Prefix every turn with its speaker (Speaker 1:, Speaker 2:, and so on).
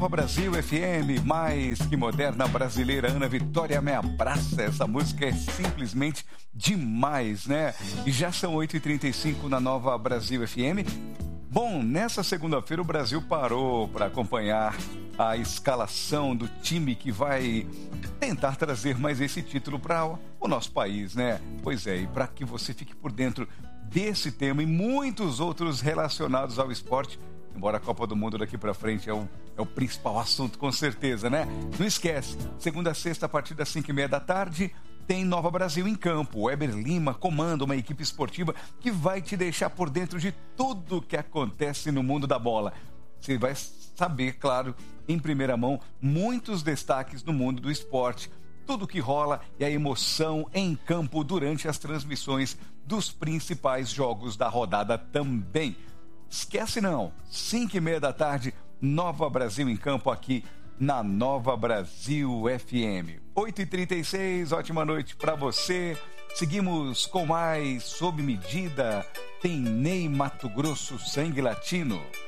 Speaker 1: Nova Brasil FM, mais que moderna brasileira. Ana Vitória me abraça. Essa música é simplesmente demais, né? E já são 8h35 na Nova Brasil FM. Bom, nessa segunda-feira o Brasil parou para acompanhar a escalação do time que vai tentar trazer mais esse título para o nosso país, né? Pois é, e para que você fique por dentro desse tema e muitos outros relacionados ao esporte, embora a Copa do Mundo daqui para frente é o principal assunto, com certeza, né? Não esquece, segunda a sexta, a partir das 5h30 da tarde, tem Nova Brasil em campo. O Weber Lima comanda uma equipe esportiva que vai te deixar por dentro de tudo que acontece no mundo da bola. Você vai saber, claro, em primeira mão, muitos destaques no mundo do esporte. Tudo que rola e a emoção em campo durante as transmissões dos principais jogos da rodada também. Esquece não, 5h30 da tarde, Nova Brasil em campo aqui na Nova Brasil FM. 8h36, ótima noite para você. Seguimos com mais Sob Medida. Tem Ney Matogrosso, Sangue Latino.